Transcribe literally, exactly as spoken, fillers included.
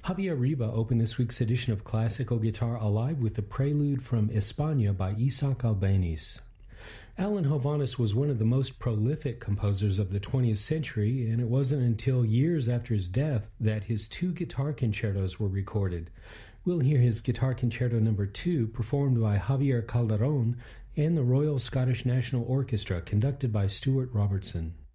Javier Riba opened this week's edition of Classical Guitar Alive with the prelude from España by Isaac Albéniz. Alan Hovhaness was one of the most prolific composers of the twentieth century, and it wasn't until years after his death that his two guitar concertos were recorded. We'll hear his Guitar Concerto number two, performed by Javier Calderón and the Royal Scottish National Orchestra, conducted by Stuart Robertson.